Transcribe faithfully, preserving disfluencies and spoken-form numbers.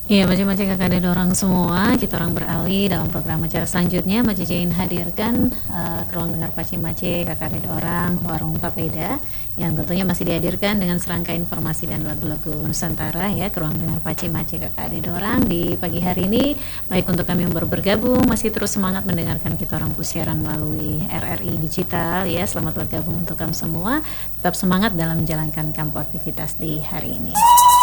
Iya, Mace-Mace Kakak dan orang semua, kita orang beralih dalam program acara selanjutnya. Mace Jain hadirkan uh, ke ruang dengar Pace Mace Kakak dan orang Warung Papeda yang tentunya masih dihadirkan dengan serangkaian informasi dan lagu-lagu Nusantara ya ke ruang dengar Pace Mace Kakak dan orang di pagi hari ini. Baik untuk kami yang baru bergabung, masih terus semangat mendengarkan kita orang siaran melalui R R I Digital ya. Selamat bergabung untuk kamu semua. Tetap semangat dalam menjalankan kampu aktivitas di hari ini.